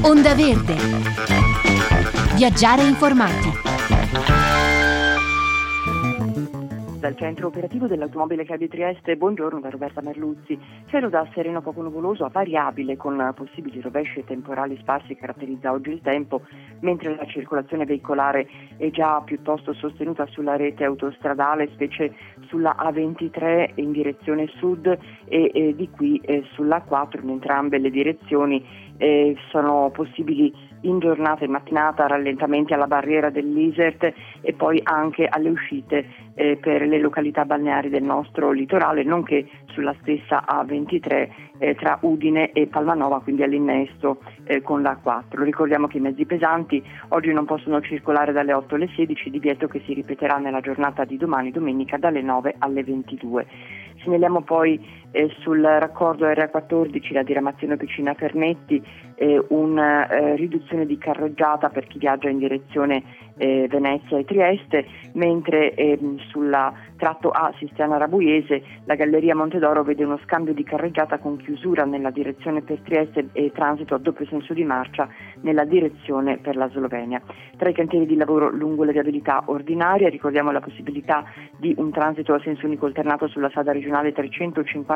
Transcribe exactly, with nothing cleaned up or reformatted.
Onda Verde. Viaggiare informati. Dal centro operativo dell'automobile Club di Trieste, buongiorno da Roberta Merluzzi. Cielo da sereno poco nuvoloso a variabile con possibili rovesci e temporali sparsi caratterizza oggi il tempo, mentre la circolazione veicolare è già piuttosto sostenuta sulla rete autostradale, specie sulla A ventitré in direzione sud e, e di qui eh, sulla A quattro in entrambe le direzioni. Eh, sono possibili in giornata e mattinata rallentamenti alla barriera dell'Isert e poi anche alle uscite eh, per le località balneari del nostro litorale, nonché sulla stessa A ventitré eh, tra Udine e Palmanova, quindi all'innesto eh, con la A quattro. Ricordiamo che i mezzi pesanti oggi non possono circolare dalle otto alle sedici, divieto che si ripeterà nella giornata di domani, domenica, dalle nove alle ventidue. Segnaliamo poi eh, sul raccordo R A quattordici, la diramazione Picina Fernetti, eh, una eh, riduzione di carreggiata per chi viaggia in direzione eh, Venezia e Trieste, mentre eh, sulla tratto A Sistiana Rabuiese la Galleria Montedoro vede uno scambio di carreggiata con chiusura nella direzione per Trieste e transito a doppio senso di marcia nella direzione per la Slovenia. Tra i cantieri di lavoro lungo la viabilità ordinaria ricordiamo la possibilità di un transito a senso unico alternato sulla strada regionale trecentocinquanta